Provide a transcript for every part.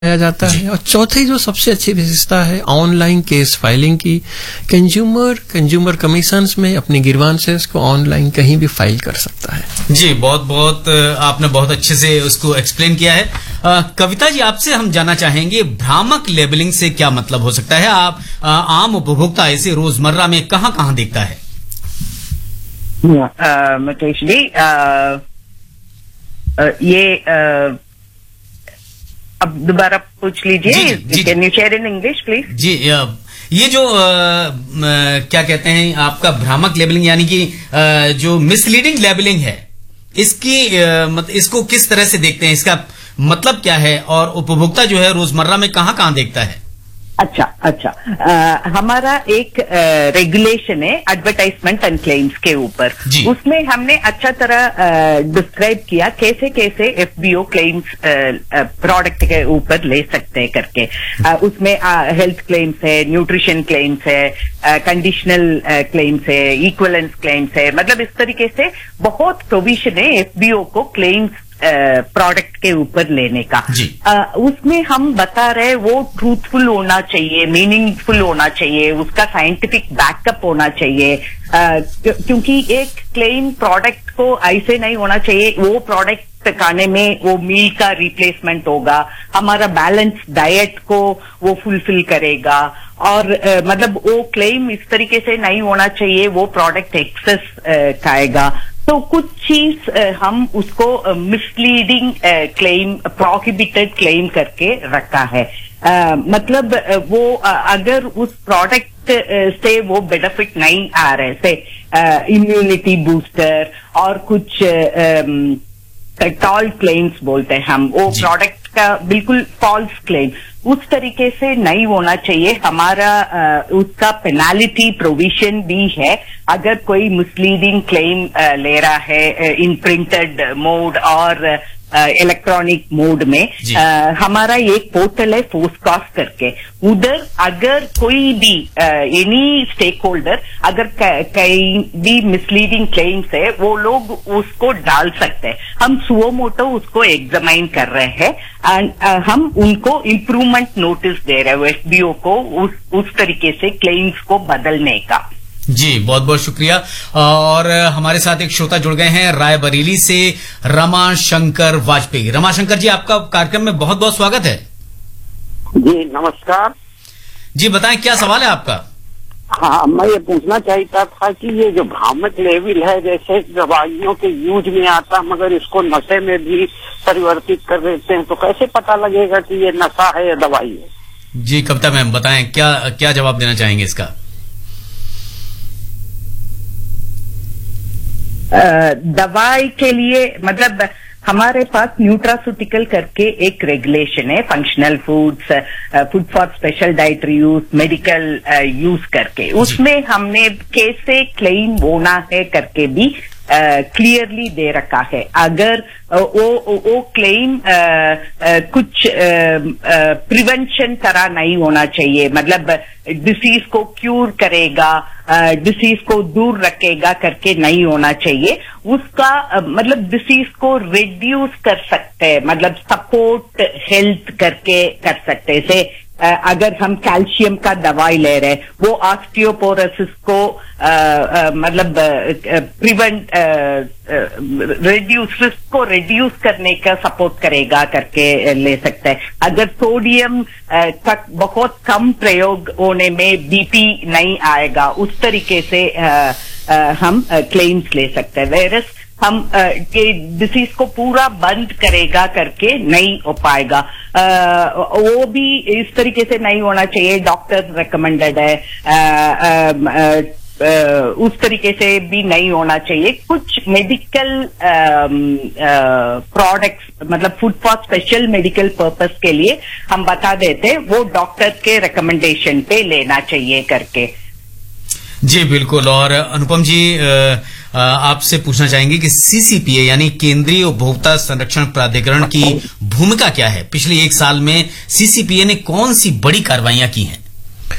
जाता है। और चौथी जो सबसे अच्छी विशेषता है ऑनलाइन केस फाइलिंग की, कंज्यूमर कमीशंस में अपनी ग्रीवांसेस को ऑनलाइन कहीं भी फाइल कर सकता है। जी, बहुत बहुत आपने बहुत अच्छे से उसको एक्सप्लेन किया है। कविता जी, आपसे हम जानना चाहेंगे भ्रामक लेबलिंग से क्या मतलब हो सकता है? आप आम उपभोक्ता इसे रोजमर्रा में कहाँ कहाँ देखता है? मुकेश जी, ये अब दोबारा पूछ लीजिए। Can you share in English please? जी, ये जो क्या कहते हैं आपका भ्रामक लेबलिंग यानी कि जो मिसलीडिंग लेबलिंग है, इसकी इसको किस तरह से देखते हैं, इसका मतलब क्या है और उपभोक्ता जो है रोजमर्रा में कहाँ कहाँ देखता है? अच्छा, हमारा एक रेगुलेशन है एडवर्टाइजमेंट एंड क्लेम्स के ऊपर। उसमें हमने अच्छा तरह डिस्क्राइब किया कैसे कैसे एफबीओ क्लेम्स प्रोडक्ट के ऊपर ले सकते हैं करके। उसमें हेल्थ क्लेम्स है, न्यूट्रिशन क्लेम्स है, कंडीशनल क्लेम्स है, इक्विवेलेंस क्लेम्स है। मतलब इस तरीके से बहुत प्रोविजन है एफबीओ को क्लेम्स प्रोडक्ट के ऊपर लेने का। उसमें हम बता रहे वो ट्रूथफुल होना चाहिए, मीनिंगफुल होना चाहिए, उसका साइंटिफिक बैकअप होना चाहिए। क्योंकि एक क्लेम प्रोडक्ट को ऐसे नहीं होना चाहिए वो प्रोडक्ट खाने में वो मील का रिप्लेसमेंट होगा, हमारा बैलेंस डाइट को वो फुलफिल करेगा। और मतलब वो क्लेम इस तरीके से नहीं होना चाहिए वो प्रोडक्ट एक्सेस खाएगा। तो कुछ चीज हम उसको मिसलीडिंग क्लेम, प्रोहिबिटेड क्लेम करके रखा है। मतलब वो अगर उस प्रोडक्ट से वो बेनिफिट नहीं आ रहे, से इम्यूनिटी बूस्टर और कुछ टॉल क्लेम्स बोलते हैं हम, वो प्रोडक्ट का बिल्कुल फॉल्स क्लेम, उस तरीके से नहीं होना चाहिए। हमारा उसका पेनाल्टी प्रोविजन भी है अगर कोई मिसलीडिंग क्लेम ले रहा है इन प्रिंटेड मोड और इलेक्ट्रॉनिक मोड में। हमारा एक पोर्टल है फोर्सकास्ट करके, उधर अगर कोई भी एनी स्टेक होल्डर अगर कहीं भी मिसलीडिंग क्लेम्स है वो लोग उसको डाल सकते हैं। हम सुओ मोटो उसको एग्जामाइन कर रहे हैं एंड हम उनको इम्प्रूवमेंट नोटिस दे रहे हैं एफबीओ को उस तरीके से क्लेम्स को बदलने का। जी, बहुत बहुत शुक्रिया। और हमारे साथ एक श्रोता जुड़ गए हैं रायबरेली से, रमाशंकर वाजपेयी। रमाशंकर जी, आपका कार्यक्रम में बहुत बहुत स्वागत है। जी नमस्कार जी, बताएं क्या सवाल है आपका? हाँ, मैं ये पूछना चाहता था कि ये जो भ्रामक लेबल है, जैसे दवाइयों के यूज में आता मगर इसको नशे में भी परिवर्तित कर देते हैं, तो कैसे पता लगेगा कि ये नशा है या दवाई है? जी कविता मैम, बताएं क्या जवाब देना चाहेंगे इसका? दवाई के लिए मतलब हमारे पास न्यूट्रास्यूटिकल करके एक रेगुलेशन है, functional foods, food for special dietary use, medical use करके। उसमें हमने कैसे क्लेम होना है करके भी क्लियरली दे रखा है। अगर वो क्लेम कुछ प्रिवेंशन तरह नहीं होना चाहिए, मतलब डिसीज को क्यूर करेगा, डिसीज को दूर रखेगा करके नहीं होना चाहिए। उसका मतलब डिसीज को रिड्यूस कर सकते हैं, मतलब सपोर्ट हेल्थ करके कर सकते हैं। से अगर हम कैल्शियम का दवाई ले रहे हैं वो ऑस्टियोपोरोसिस को मतलब प्रिवेंट रिड्यूस, रिस्क को रिड्यूस करने का सपोर्ट करेगा करके ले सकते हैं। अगर सोडियम का बहुत कम प्रयोग होने में बीपी नहीं आएगा, उस तरीके से हम क्लेम्स ले सकते हैं। वेरस हम के डिसीज को पूरा बंद करेगा करके नहीं हो पाएगा। वो भी इस तरीके से नहीं होना चाहिए, डॉक्टर रिकमेंडेड है, उस तरीके से भी नहीं होना चाहिए। कुछ मेडिकल प्रोडक्ट्स मतलब food for special medical purpose के लिए हम बता देते हैं वो डॉक्टर के रिकमेंडेशन पे लेना चाहिए करके। जी बिल्कुल। और अनुपम जी, आपसे पूछना चाहेंगे कि सीसीपीए यानी केंद्रीय उपभोक्ता संरक्षण प्राधिकरण की भूमिका क्या है? पिछले एक साल में सीसीपीए ने कौन सी बड़ी कार्रवाइयां की हैं?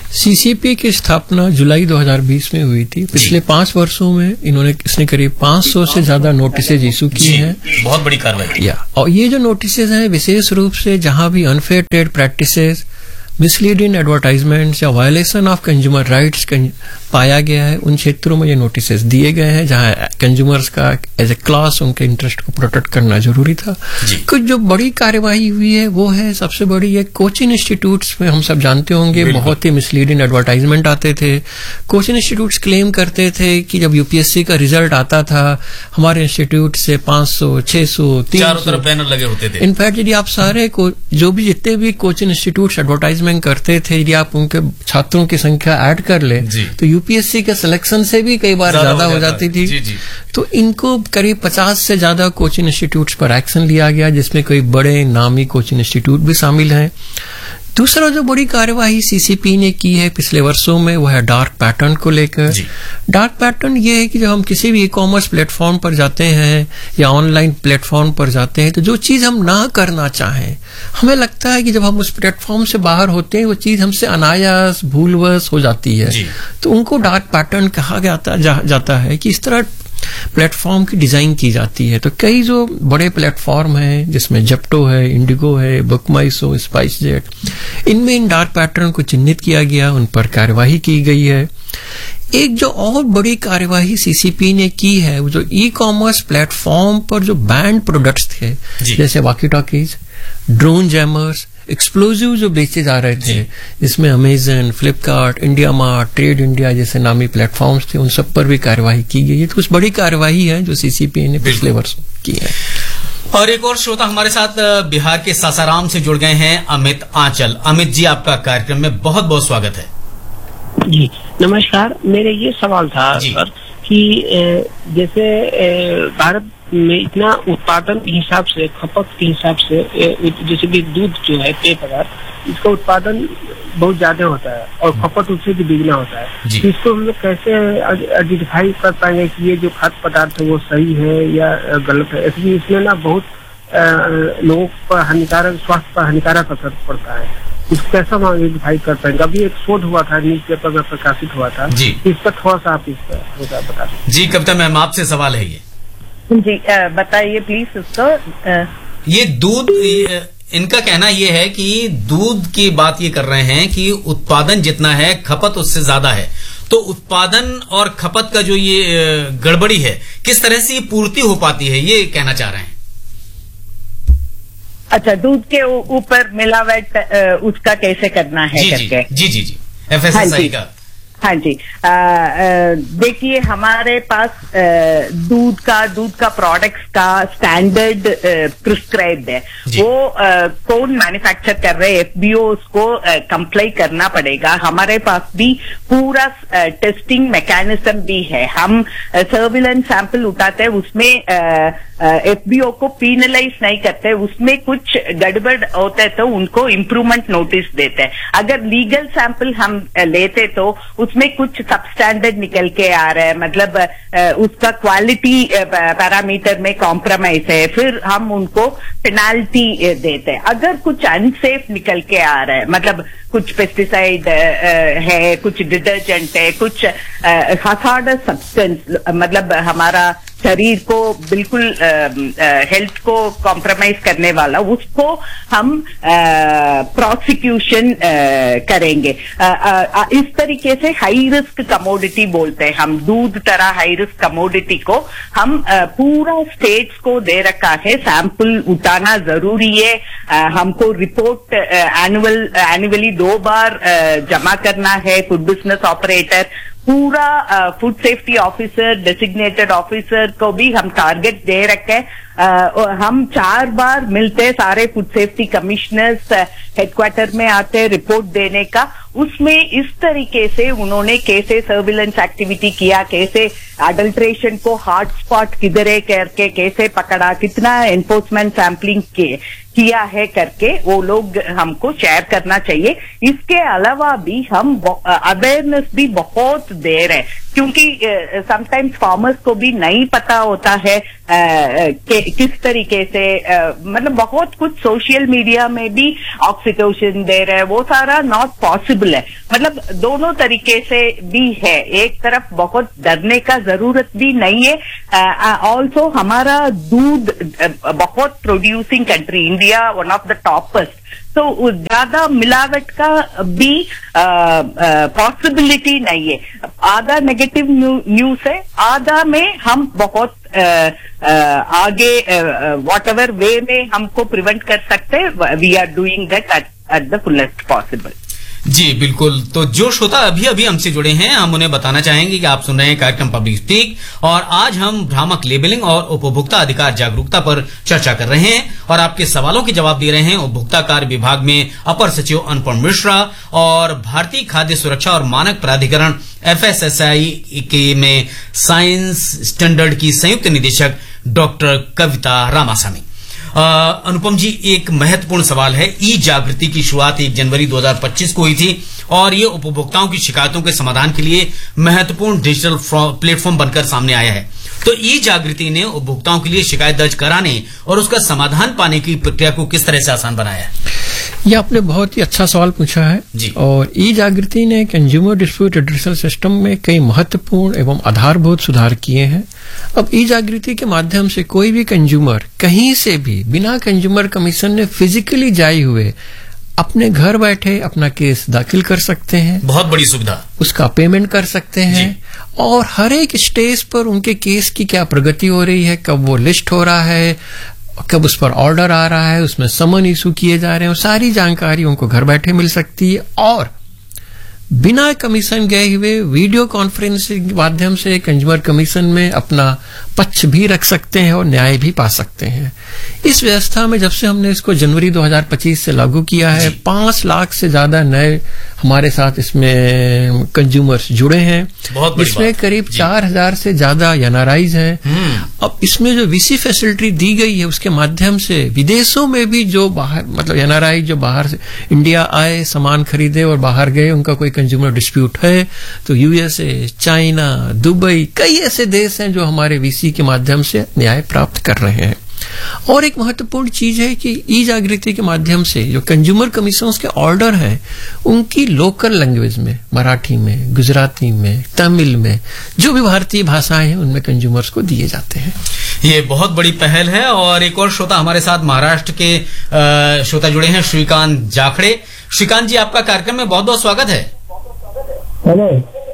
सीसीपी की स्थापना जुलाई 2020 में हुई थी। पिछले 5 वर्षों में इसने करीब 500 से ज्यादा नोटिसेज इशू किए हैं। बहुत बड़ी कार्रवाई। और ये जो नोटिसेज हैं विशेष रूप से जहां भी unfair trade practices, misleading advertisements या वायलेशन ऑफ कंज्यूमर राइट्स पाया गया है, उन क्षेत्रों में ये नोटिसेस दिए गए हैं जहां कंज्यूमर्स का एज ए क्लास उनके इंटरेस्ट को प्रोटेक्ट करना जरूरी था। कुछ जो बड़ी कार्यवाही हुई है वो है सबसे बड़ी है कोचिंग इंस्टीट्यूट्स में। हम सब जानते होंगे बहुत ही मिसलीडिंग एडवर्टाइजमेंट आते थे। कोचिंग इंस्टीट्यूट्स क्लेम करते थे कि जब यूपीएससी का रिजल्ट आता था हमारे इंस्टीट्यूट से 500, 600, 300 चारों तरफ बैनर लगे होते थे। इनफैक्ट यदि आप सारे जो भी जितने भी कोचिंग इंस्टीट्यूट एडवर्टाइजमेंट करते थे, यदि आप उनके छात्रों की संख्या ऐड कर ले तो यूपीएससी के सिलेक्शन से भी कई बार ज्यादा हो जाती थी। तो इनको करीब 50 से ज्यादा कोचिंग इंस्टीट्यूट्स पर एक्शन लिया गया, जिसमें कई बड़े नामी कोचिंग इंस्टीट्यूट भी शामिल हैं। दूसरा जो बड़ी कार्यवाही सीसीपी ने की है पिछले वर्षों में वो है डार्क पैटर्न को लेकर। डार्क पैटर्न ये है कि जब हम किसी भी ई कॉमर्स प्लेटफॉर्म पर जाते हैं या ऑनलाइन प्लेटफॉर्म पर जाते हैं तो जो चीज हम ना करना चाहें, हमें लगता है कि जब हम उस प्लेटफॉर्म से बाहर होते हैं वो चीज हमसे अनायास भूलवश हो जाती है, तो उनको डार्क पैटर्न कहा जाता है कि इस तरह प्लेटफॉर्म की डिजाइन की जाती है। तो कई जो बड़े प्लेटफॉर्म हैं जिसमें जेप्टो है, इंडिगो है, बुकमाईशो, स्पाइसजेट, इनमें इन डार्क पैटर्न को चिन्हित किया गया, उन पर कार्यवाही की गई है। एक जो और बड़ी कार्यवाही सीसीपी ने की है वो जो ई कॉमर्स प्लेटफॉर्म पर जो बैंड प्रोडक्ट्स थे जैसे walkie talkies, drone jammers, explosive जो बेचे जा रहे थे, जिसमें Amazon, Flipkart, India mart, trade India जैसे नामी प्लेटफॉर्म्स थे, उन सब पर भी कार्यवाही की गई है। तो कुछ बड़ी कार्यवाही है जो सीसीपी ने पिछले वर्षों की है। और एक और श्रोता हमारे साथ बिहार के सासाराम से जुड़ गए हैं, अमित आंचल। अमित जी, आपका कार्यक्रम में बहुत बहुत स्वागत है। जी नमस्कार। मेरे ये सवाल था सर कि जैसे भारत में इतना उत्पादन के हिसाब से, खपत के हिसाब से, जैसे भी दूध जो है पेय पदार्थ, इसका उत्पादन बहुत ज्यादा होता है और खपत उससे भी दुगना होता है। तो इसको हम लोग कैसे आइडेंटिफाई कर पाएंगे कि ये जो खाद्य पदार्थ है वो सही है या गलत है? इसलिए इसमें ना बहुत लोगों पर हानिकारक, स्वास्थ्य पर हानिकारक असर पड़ता है। इसको कैसा हम आइडेंटिफाई कर पाएंगे? अभी एक शोध हुआ था, न्यूज पेपर में प्रकाशित हुआ था, इस पर थोड़ा सा आप इस पर बता दें। जी कविता मैम, आपसे सवाल है ये। जी बताइए प्लीज उसको। ये दूध, इनका कहना ये है कि दूध की बात ये कर रहे हैं कि उत्पादन जितना है खपत उससे ज्यादा है, तो उत्पादन और खपत का जो ये गड़बड़ी है किस तरह से ये पूर्ति हो पाती है, ये कहना चाह रहे हैं। अच्छा, दूध के ऊपर मिलावट उसका कैसे करना है करके। जी FSSAI का। हाँ जी, देखिए हमारे पास दूध का प्रोडक्ट्स का स्टैंडर्ड प्रिस्क्राइब्ड है। वो कौन मैन्युफैक्चर कर रहे हैं, एफबीओ उसको कंप्लाई करना पड़ेगा। हमारे पास भी पूरा टेस्टिंग मैकेनिज्म भी है। हम सर्विलेंस सैंपल उठाते हैं, उसमें एफबीओ को पीनलाइज नहीं करते, उसमें कुछ गड़बड़ होते तो उनको इम्प्रूवमेंट नोटिस देते हैं। अगर लीगल सैंपल हम लेते तो उसमें कुछ सबस्टैंडर्ड निकल के आ रहा है, मतलब उसका क्वालिटी पैरामीटर में कॉम्प्रोमाइज है, फिर हम उनको पेनाल्टी देते हैं। अगर कुछ अनसेफ निकल के आ रहा है, मतलब कुछ पेस्टिसाइड है, कुछ डिटर्जेंट है, कुछ हजार्डस सब्सटेंस, मतलब हमारा शरीर को बिल्कुल हेल्थ को कॉम्प्रोमाइज करने वाला, उसको हम प्रोसिक्यूशन करेंगे। इस तरीके से हाई रिस्क कमोडिटी बोलते हैं हम, दूध तरह हाई रिस्क कमोडिटी को हम पूरा स्टेट्स को दे रखा है। सैंपल उठाना जरूरी है, हमको रिपोर्ट एनुअली 2 बार जमा करना है। फूड बिजनेस ऑपरेटर, पूरा food safety officer, designated officer को भी हम टारगेट दे रखे हैं। हम 4 बार मिलते, सारे फूड सेफ्टी कमिश्नर्स हेडक्वार्टर में आते रिपोर्ट देने का। उसमें इस तरीके से उन्होंने कैसे सर्विलेंस एक्टिविटी किया, कैसे अडल्ट्रेशन को हॉटस्पॉट किधर है करके कैसे पकड़ा, कितना एनफोर्समेंट सैम्पलिंग किया है करके वो लोग हमको शेयर करना चाहिए। इसके अलावा भी हम अवेयरनेस भी बहुत दे रहे हैं। क्योंकि समटाइम्स फार्मर्स को भी नहीं पता होता है कि किस तरीके से मतलब बहुत कुछ सोशल मीडिया में भी ऑक्सीटोसिन दे रहे हैं, वो सारा नॉट पॉसिबल है। मतलब दोनों तरीके से भी है, एक तरफ बहुत डरने का जरूरत भी नहीं है। ऑल्सो हमारा दूध बहुत producing country, India one of the toppers, तो ज्यादा मिलावट का भी पॉसिबिलिटी नहीं है। आधा नेगेटिव न्यूज है, आधा में हम बहुत आगे वॉट एवर वे में हमको प्रिवेंट कर सकते हैं, we are doing that at the fullest possible. जी बिल्कुल। तो जो श्रोता अभी अभी हमसे जुड़े हैं, हम उन्हें बताना चाहेंगे कि आप सुन रहे हैं कार्यक्रम पब्लिक स्पीक, और आज हम भ्रामक लेबलिंग और उपभोक्ता अधिकार जागरूकता पर चर्चा कर रहे हैं और आपके सवालों के जवाब दे रहे हैं उपभोक्ता कार्य विभाग में अपर सचिव अनुपम मिश्रा और भारतीय खाद्य सुरक्षा और मानक प्राधिकरण FSSAI के में साइंस स्टैंडर्ड की संयुक्त निदेशक डॉक्टर कविता रामासामी। अनुपम जी, एक महत्वपूर्ण सवाल है। ई जागृति की शुरुआत 1 जनवरी 2025 को हुई थी और ये उपभोक्ताओं की शिकायतों के समाधान के लिए महत्वपूर्ण डिजिटल प्लेटफॉर्म बनकर सामने आया है। तो ई जागृति ने उपभोक्ताओं के लिए शिकायत दर्ज कराने और उसका समाधान पाने की प्रक्रिया को किस तरह से आसान बनाया है? ये आपने बहुत ही अच्छा सवाल पूछा है जी। और ई जागृति ने कंज्यूमर डिस्प्यूट एड्रेसल सिस्टम में कई महत्वपूर्ण एवं आधारभूत सुधार किए हैं। अब ई जागृति के माध्यम से कोई भी कंज्यूमर कहीं से भी बिना कंज्यूमर कमीशन ने फिजिकली जाए हुए अपने घर बैठे अपना केस दाखिल कर सकते हैं। बहुत बड़ी सुविधा। उसका पेमेंट कर सकते हैं और हर एक स्टेज पर उनके केस की क्या प्रगति हो रही है, कब वो लिस्ट हो रहा है, कब उस पर ऑर्डर आ रहा है, उसमें समन इशू किए जा रहे हैं, सारी जानकारी उनको घर बैठे मिल सकती है और बिना कमीशन गए हुए वीडियो कॉन्फ्रेंसिंग के माध्यम से कंज्यूमर कमीशन में अपना पक्ष भी रख सकते हैं और न्याय भी पा सकते हैं। इस व्यवस्था में जब से हमने इसको जनवरी 2025 से लागू किया है, 5 लाख से ज्यादा नए हमारे साथ इसमें कंज्यूमर्स जुड़े हैं, इसमें करीब 4000 से ज्यादा एनआरआईज हैं। अब इसमें जो वीसी फैसिलिटी दी गई है उसके माध्यम से विदेशों में भी जो बाहर मतलब एनआरआई जो बाहर से इंडिया आए, सामान खरीदे और बाहर गए, उनका कोई कंज्यूमर डिस्प्यूट है तो यूएसए, चाइना, दुबई, कई ऐसे देश हैं जो हमारे वीसी के माध्यम से न्याय प्राप्त कर रहे हैं। और एक महत्वपूर्ण चीज है कि ई जागृति के माध्यम से जो कंज्यूमर कमीशन के ऑर्डर हैं उनकी लोकल लैंग्वेज में, मराठी में, गुजराती में, तमिल में, जो भी भारतीय भाषाएं हैं उनमें कंज्यूमर्स को दिए जाते हैं। ये बहुत बड़ी पहल है। और एक और श्रोता हमारे साथ महाराष्ट्र के श्रोता जुड़े हैं, श्रीकांत जाखड़े। श्रीकांत जी, आपका कार्यक्रम में बहुत बहुत स्वागत है। हेलो,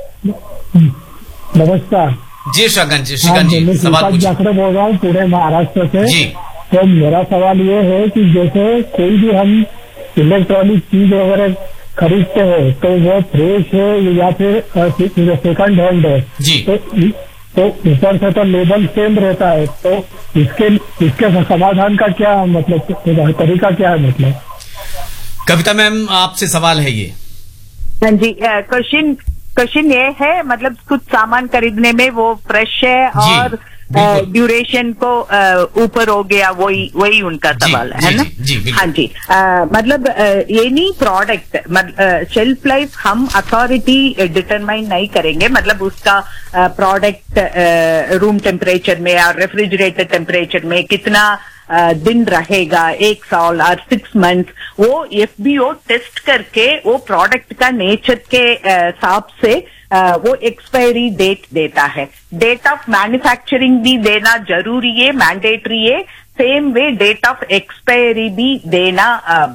नमस्कार जी। श्रीकांत जी सवाल जाखड़े बोल रहा हूँ पुणे महाराष्ट्र से जी। तो मेरा सवाल ये है कि जैसे कोई भी हम इलेक्ट्रॉनिक चीज वगैरह खरीदते हैं तो वो फ्रेश है या फिर सेकंड हैंड है जी, तो ऊपर से तो लेबल सेम रहता है, तो इसके समाधान का क्या मतलब तरीका क्या है? मतलब कविता मैम, आपसे सवाल है ये। हाँ जी, क्वेश्चन ये है मतलब कुछ सामान खरीदने में वो फ्रेश है और ड्यूरेशन को ऊपर हो गया, वही उनका सवाल है ना? हाँ जी। मतलब एनी प्रोडक्ट शेल्फ लाइफ हम अथॉरिटी डिटरमाइन नहीं करेंगे, मतलब उसका प्रोडक्ट रूम टेम्परेचर में या रेफ्रिजरेटर टेम्परेचर में कितना दिन रहेगा, 1 साल और 6 मंथ, वो एफबीओ टेस्ट करके वो प्रोडक्ट का नेचर के हिसाब से वो एक्सपायरी डेट देता है। डेट ऑफ मैन्युफैक्चरिंग भी देना जरूरी है, मैंडेटरी है, same way date of expiry भी देना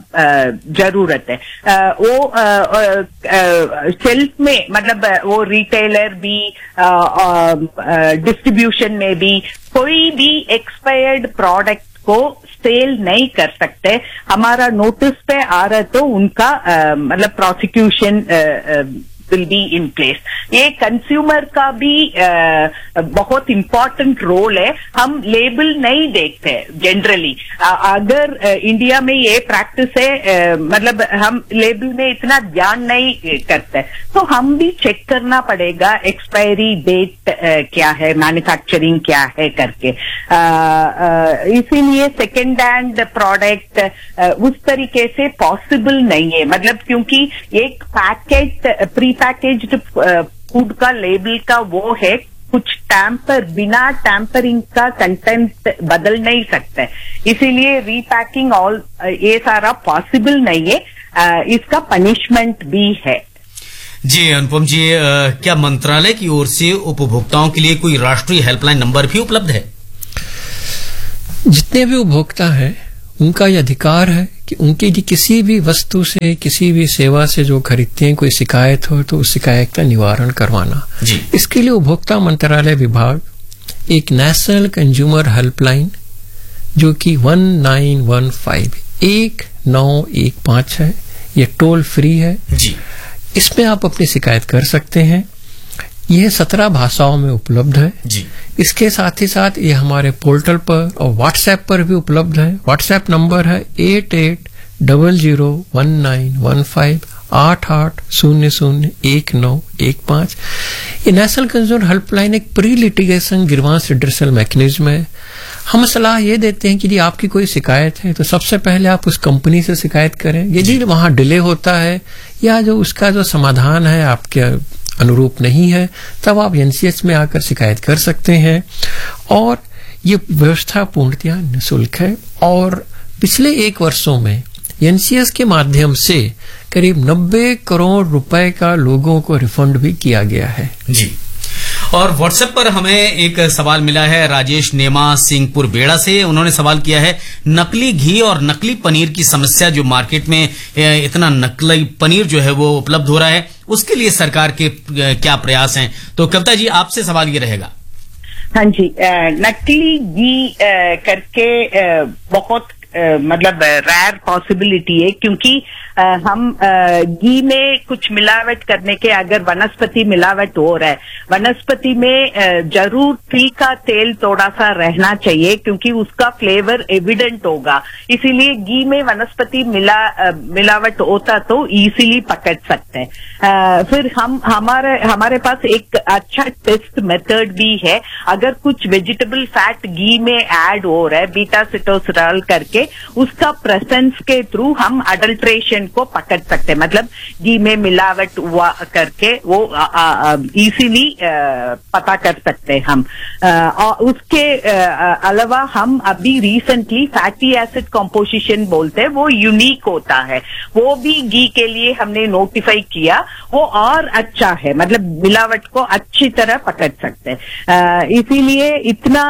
जरूरत है। वो शेल्फ में मतलब वो रिटेलर भी डिस्ट्रीब्यूशन में भी कोई भी एक्सपायर्ड प्रोडक्ट को सेल नहीं कर सकते। हमारा नोटिस पे आ रहा तो उनका मतलब prosecution will be in place. ये कंज्यूमर का भी बहुत इंपॉर्टेंट रोल है। हम लेबल नहीं देखते जनरली। अगर इंडिया में ये प्रैक्टिस है मतलब हम लेबल में इतना ध्यान नहीं करते, तो हम भी चेक करना पड़ेगा एक्सपायरी डेट क्या है, मैन्युफैक्चरिंग क्या है करके। इसीलिए सेकेंड हैंड प्रोडक्ट उस तरीके से पॉसिबल नहीं है, मतलब क्योंकि एक पैकेट प्री पैकेज्ड फूड का लेबल का वो है, कुछ बिना टैम्परिंग का कंटेंट बदल नहीं सकते, इसीलिए रीपैकिंग ऑल ये सारा पॉसिबल नहीं है, इसका पनिशमेंट भी है। जी अनुपम जी, क्या मंत्रालय की ओर से उपभोक्ताओं के लिए कोई राष्ट्रीय हेल्पलाइन नंबर भी उपलब्ध है? जितने भी उपभोक्ता हैं उनका यह अधिकार है कि उनके किसी भी वस्तु से, किसी भी सेवा से जो खरीदते हैं, कोई शिकायत हो तो उस शिकायत का निवारण करवाना। इसके लिए उपभोक्ता मंत्रालय विभाग एक नेशनल कंज्यूमर हेल्पलाइन जो कि 1915 है, ये टोल फ्री है जी। इसमें आप अपनी शिकायत कर सकते हैं। यह 17 भाषाओं में उपलब्ध है जी। इसके साथ ही साथ ये हमारे पोर्टल पर और व्हाट्सएप पर भी उपलब्ध है। व्हाट्सएप नंबर है 88001915। ये नेशनल कंज्यूमर हेल्पलाइन एक pre litigation grievance redressal mechanism है। हम सलाह ये देते हैं कि यदि आपकी कोई शिकायत है तो सबसे पहले आप उस कंपनी से शिकायत करें। यदि वहां डिले होता है या जो उसका जो समाधान है आपके अनुरूप नहीं है, तब आप एनसीएच में आकर शिकायत कर सकते हैं। और ये व्यवस्था पूर्णतया निःशुल्क है और पिछले 1 वर्षों में एनसीएस के माध्यम से करीब 90 करोड़ रुपए का लोगों को रिफंड भी किया गया है जी। और व्हाट्सएप पर हमें एक सवाल मिला है राजेश नेमा सिंहपुर बेड़ा से। उन्होंने सवाल किया है, नकली घी और नकली पनीर की समस्या जो मार्केट में इतना नकली पनीर जो है वो उपलब्ध हो रहा है, उसके लिए सरकार के क्या प्रयास हैं? तो कविता जी आपसे सवाल ये रहेगा। हाँ जी, नकली घी करके बहुत मतलब रेयर पॉसिबिलिटी है, क्योंकि हम घी में कुछ मिलावट करने के, अगर वनस्पति मिलावट हो रहा है, वनस्पति में जरूर ट्री का तेल थोड़ा सा रहना चाहिए क्योंकि उसका फ्लेवर एविडेंट होगा, इसीलिए घी में वनस्पति मिलावट होता तो इजीली पकड़ सकते हैं। फिर हमारे पास एक अच्छा टेस्ट मेथड भी है। अगर कुछ वेजिटेबल फैट घी में ऐड हो रहा है बीटा सिटोसिराल करके, उसका प्रेजेंस के थ्रू हम अडल्ट्रेशन को पकड़ सकते हैं, मतलब घी में मिलावट हुआ करके वो इजीली पता कर सकते हैं हम। और उसके अलावा हम अभी रिसेंटली फैटी एसिड कंपोजिशन बोलते हैं, वो यूनिक होता है, वो भी घी के लिए हमने नोटिफाई किया, वो और अच्छा है, मतलब मिलावट को अच्छी तरह पकड़ सकते हैं। इसीलिए इतना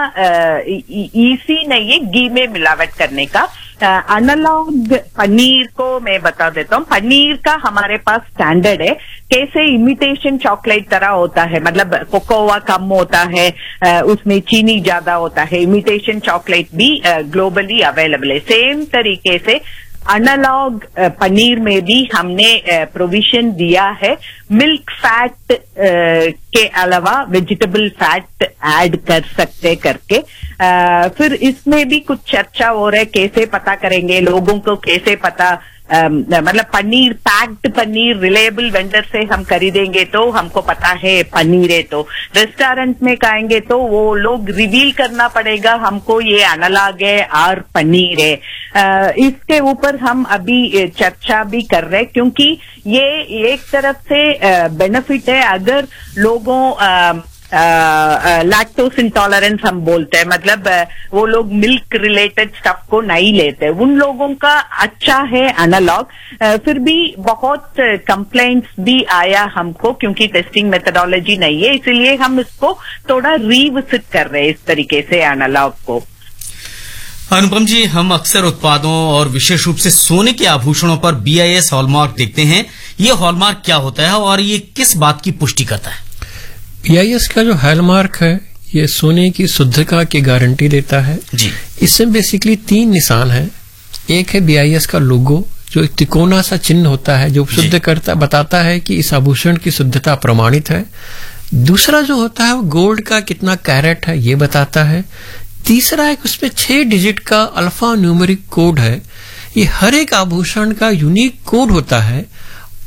इजी नहीं है घी में मिलावट करने का। एनालॉग पनीर को मैं बता देता हूँ। पनीर का हमारे पास स्टैंडर्ड है, कैसे इमिटेशन चॉकलेट तरह होता है, मतलब कोकोआ कम होता है, उसमें चीनी ज्यादा होता है, इमिटेशन चॉकलेट भी ग्लोबली अवेलेबल है। सेम तरीके से एनालॉग पनीर में भी हमने प्रोविजन दिया है, मिल्क फैट के अलावा वेजिटेबल फैट ऐड कर सकते करके। फिर इसमें भी कुछ चर्चा हो रहा है, कैसे पता करेंगे लोगों को, कैसे पता मतलब paneer, packed paneer reliable vendor से हम खरीदेंगे तो हमको पता है पनीर है, तो रेस्टोरेंट में खाएंगे तो वो लोग रिवील करना पड़ेगा हमको ये एनालॉग है और पनीर है। इसके ऊपर हम अभी चर्चा भी कर रहे हैं, क्योंकि ये एक तरफ से बेनिफिट है अगर लोगों लैक्टोस इंटॉलरेंस हम बोलते हैं, मतलब वो लोग मिल्क रिलेटेड स्टफ को नहीं लेते, उन लोगों का अच्छा है एनालॉग। फिर भी बहुत कंप्लेंट्स भी आया हमको, क्योंकि टेस्टिंग मेथोडोलॉजी नहीं है, इसीलिए हम इसको थोड़ा रिविजिट कर रहे हैं इस तरीके से एनालॉग को। अनुपम जी, हम अक्सर उत्पादों और विशेष रूप से सोने के आभूषणों पर BIS हॉलमार्क देखते हैं। ये हॉलमार्क क्या होता है और ये किस बात की पुष्टि करता है? BIS का जो हॉलमार्क है ये सोने की शुद्धता की गारंटी देता है जी। इसमें बेसिकली 3 निशान है। एक है BIS का लोगो, जो एक तिकोना सा चिन्ह होता है जो शुद्ध करता बताता है कि इस आभूषण की शुद्धता प्रमाणित है। दूसरा जो होता है वो गोल्ड का कितना कैरेट है ये बताता है। तीसरा एक उसमें 6 डिजिट का अल्फा न्यूमेरिक कोड है। ये हर एक आभूषण का यूनिक कोड होता है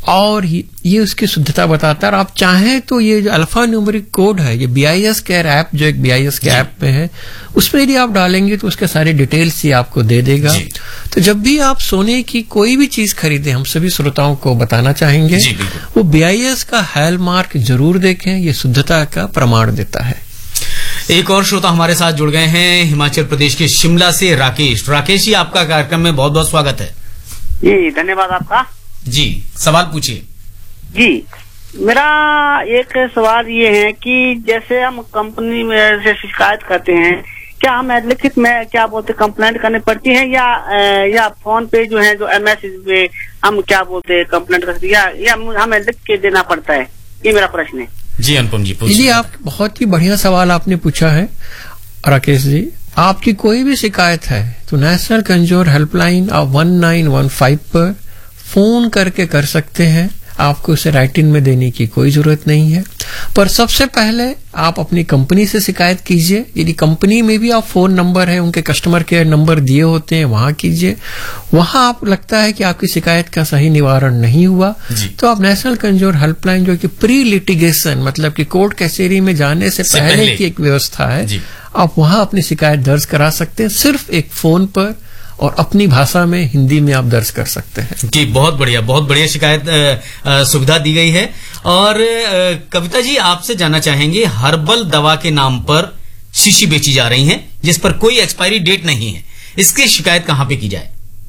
और ये उसकी शुद्धता बताता है। और आप चाहें तो ये जो अल्फा न्यूमेरिक कोड है, ये BIS केयर ऐप, जो एक BIS के ऐप में है, उसमें यदि आप डालेंगे तो उसके सारे डिटेल्स ही आपको दे देगा। तो जब भी आप सोने की कोई भी चीज खरीदें, हम सभी श्रोताओं को बताना चाहेंगे वो BIS का हॉलमार्क जरूर देखें, ये शुद्धता का प्रमाण देता है। एक और श्रोता हमारे साथ जुड़ गए हैं, हिमाचल प्रदेश के शिमला से राकेश। राकेश जी, आपका कार्यक्रम में बहुत बहुत स्वागत है। जी धन्यवाद आपका। जी, सवाल पूछिए। जी, मेरा एक सवाल ये है कि जैसे हम कंपनी में से शिकायत करते हैं, क्या हम लिखित में क्या बोलते कंप्लेंट करनी पड़ती है या फोन पे जो है जो MS पे हम क्या बोलते कंप्लेंट करते हैं, या हमें लिख के देना पड़ता है? ये मेरा प्रश्न है। जी अनुपम जी पूछिए। जी, आप बहुत ही बढ़िया सवाल आपने पूछा है राकेश जी। आपकी कोई भी शिकायत है तो नेशनल कंज्यूमर हेल्पलाइन आप 1915 पर फोन करके कर सकते हैं। आपको उसे राइटिंग में देने की कोई जरूरत नहीं है। पर सबसे पहले आप अपनी कंपनी से शिकायत कीजिए। यदि कंपनी में भी आप फोन नंबर है, उनके कस्टमर केयर नंबर दिए होते हैं, वहां कीजिए। वहां आप लगता है कि आपकी शिकायत का सही निवारण नहीं हुआ तो आप नेशनल कंज्यूमर हेल्पलाइन, जो कि प्री लिटिगेशन मतलब कि कोर्ट कचहरी में जाने से पहले की एक व्यवस्था है, आप वहां अपनी शिकायत दर्ज करा सकते हैं, सिर्फ एक फोन पर, और अपनी भाषा में, हिंदी में आप दर्ज कर सकते हैं। जी, बहुत बढ़िया शिकायत सुविधा दी गई है। और कविता जी, आपसे जानना चाहेंगे, हर्बल दवा के नाम पर शीशी बेची जा रही हैं जिस पर कोई एक्सपायरी डेट नहीं है, इसकी शिकायत कहाँ पे की जाए?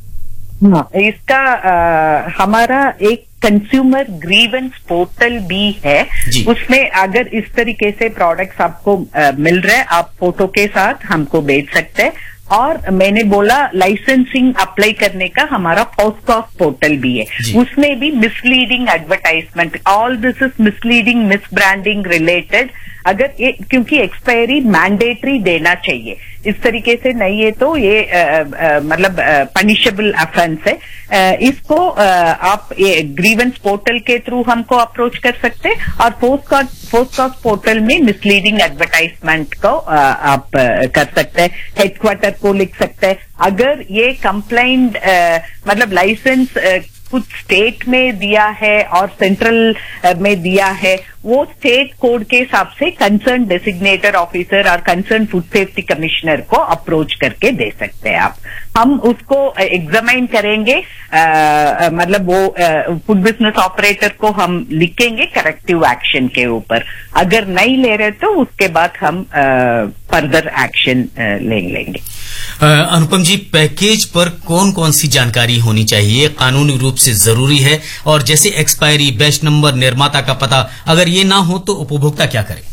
इसका हमारा एक कंज्यूमर ग्रीवेंस पोर्टल भी है। उसमें अगर इस तरीके से प्रोडक्ट्स आपको मिल रहे हैं, आप फोटो के साथ हमको भेज सकते हैं। और मैंने बोला लाइसेंसिंग अप्लाई करने का हमारा फॉस्कॉफ पोर्टल भी है, उसमें भी misleading advertisement, all this is misleading, miss branding related, अगर ये क्योंकि एक्सपायरी मैंडेटरी देना चाहिए, इस तरीके से नहीं है तो ये मतलब पनिशेबल ऑफेंस है। इसको आप ये ग्रीवेंस पोर्टल के थ्रू हमको अप्रोच कर सकते हैं, और फोस्कॉफ पोर्टल में मिसलीडिंग एडवर्टाइजमेंट को आप कर सकते हैं, हेडक्वार्टर को लिख सकते हैं। अगर ये कंप्लेंट मतलब लाइसेंस कुछ स्टेट में दिया है और सेंट्रल में दिया है, वो स्टेट कोड के हिसाब से कंसर्न डेसिग्नेटर ऑफिसर और कंसर्न फूड सेफ्टी कमिश्नर को अप्रोच करके दे सकते हैं आप। हम उसको एग्जामिन करेंगे, मतलब वो फूड बिजनेस ऑपरेटर को हम लिखेंगे करेक्टिव एक्शन के ऊपर। अगर नहीं ले रहे तो उसके बाद हम फर्दर एक्शन ले लेंगे। अनुपम जी, पैकेज पर कौन कौन सी जानकारी होनी चाहिए, कानूनी रूप से जरूरी है? और जैसे एक्सपायरी, बैच नंबर, निर्माता का पता, अगर ये ना हो तो उपभोक्ता क्या करे?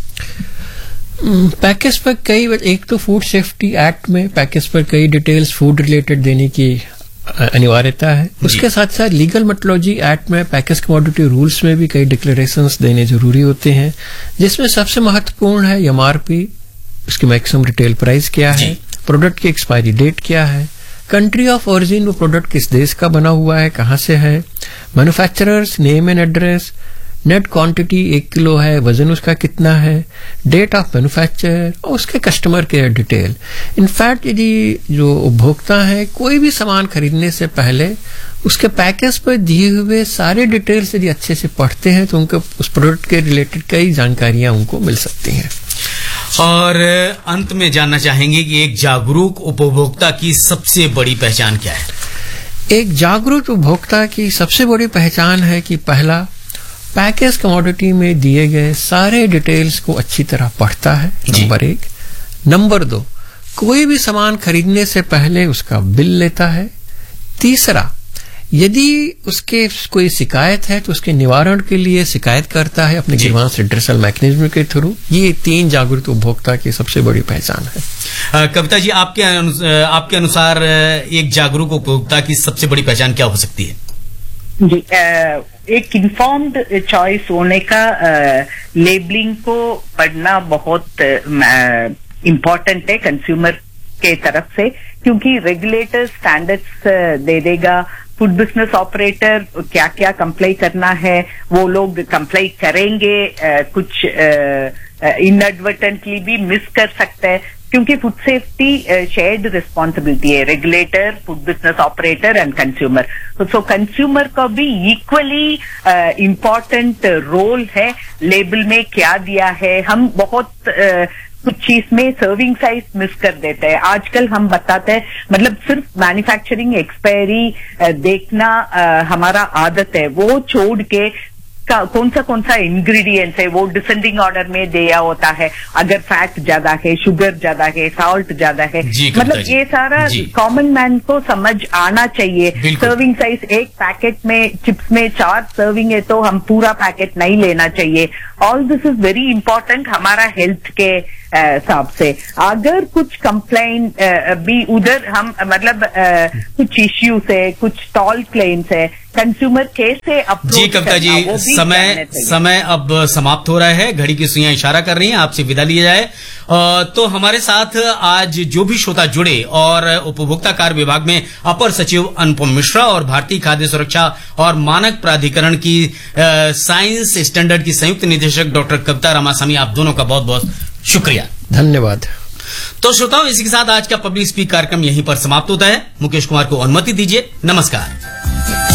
पैकेज पर कई, एक तो फूड सेफ्टी एक्ट में पैकेज पर कई डिटेल्स फूड रिलेटेड देने की अनिवार्यता है। उसके साथ साथ लीगल मेट्रोलॉजी एक्ट में पैकेज कमोडिटी रूल्स में भी कई डिक्लेरेशंस देने जरूरी होते हैं, जिसमें सबसे महत्वपूर्ण है MRP, उसकी मैक्सिमम रिटेल प्राइस क्या है, प्रोडक्ट की एक्सपायरी डेट क्या है, कंट्री ऑफ ओरिजिन, वो प्रोडक्ट किस देश का बना हुआ है, कहां से है, manufacturers name and address, net quantity 1 kilo है, वजन उसका कितना है, डेट ऑफ मैन्युफैक्चर, और उसके कस्टमर केयर डिटेल। इनफैक्ट यदि जो उपभोक्ता है कोई भी सामान खरीदने से पहले उसके पैकेज पर दिए हुए सारे डिटेल्स यदि अच्छे से पढ़ते हैं तो उनको उस प्रोडक्ट के रिलेटेड कई जानकारियां उनको मिल सकती हैं। और अंत में जानना चाहेंगे कि एक जागरूक उपभोक्ता की सबसे बड़ी पहचान क्या है? एक जागरूक उपभोक्ता की सबसे बड़ी पहचान है कि पहला, पैकेज कमोडिटी में दिए गए सारे डिटेल्स को अच्छी तरह पढ़ता है, नंबर 1। नंबर 2, कोई भी सामान खरीदने से पहले उसका बिल लेता है। तीसरा, यदि उसके कोई शिकायत है तो उसके निवारण के लिए शिकायत करता है अपने ग्रीवांस रिड्रेसल मैकेनिज्म के थ्रू। ये 3 जागरूक उपभोक्ता की सबसे बड़ी पहचान है। कविता जी, आपके अनुसार एक जागरूक उपभोक्ता की सबसे बड़ी पहचान क्या हो सकती है? जी, एक इन्फॉर्म्ड चॉइस होने का, लेबलिंग को पढ़ना बहुत इम्पोर्टेंट है कंज्यूमर के तरफ से, क्योंकि रेगुलेटर स्टैंडर्ड्स दे देगा, फूड बिजनेस ऑपरेटर क्या क्या कंप्लाई करना है वो लोग कंप्लाई करेंगे, कुछ इनएडवर्टेंटली भी मिस कर सकते हैं। क्योंकि फूड सेफ्टी शेयर्ड रिस्पॉन्सिबिलिटी है, regulator, food business operator and consumer. So consumer का भी इक्वली इम्पोर्टेंट रोल है लेबल में क्या दिया है। हम बहुत कुछ चीज में सर्विंग साइज मिस कर देते हैं। आजकल हम बताते हैं, मतलब सिर्फ मैन्युफैक्चरिंग एक्सपायरी देखना हमारा आदत है, वो छोड़ के कौन सा इंग्रेडिएंट्स है वो डिसेंडिंग ऑर्डर में दिया होता है। अगर फैट ज्यादा है, शुगर ज्यादा है, सॉल्ट ज्यादा है, मतलब ये सारा कॉमन मैन को समझ आना चाहिए। सर्विंग साइज एक पैकेट में चिप्स में 4 सर्विंग है तो हम पूरा पैकेट नहीं लेना चाहिए। All this is very important हमारा हेल्थ के हिसाब से। अगर कुछ कंप्लेन भी उधर हम मतलब कुछ इश्यूज है, कुछ टॉल क्लेम्स है, कंज्यूमर कैसे अप्रोच जी कविता जी, समय अब समाप्त हो रहा है, घड़ी की सुइयां इशारा कर रही हैं, आपसे विदा लिया जाए। तो हमारे साथ आज जो भी श्रोता जुड़े और उपभोक्ता कार्य विभाग में अपर सचिव अनुपम मिश्रा और भारतीय खाद्य सुरक्षा और मानक प्राधिकरण की साइंस स्टैंडर्ड की संयुक्त निदेशक डॉक्टर कविता रामास्वामी, आप दोनों का बहुत बहुत शुक्रिया, धन्यवाद। तो श्रोताओं, इसी के साथ आज का पब्लिक स्पीक कार्यक्रम यहीं पर समाप्त होता है। मुकेश कुमार को अनुमति दीजिए, नमस्कार।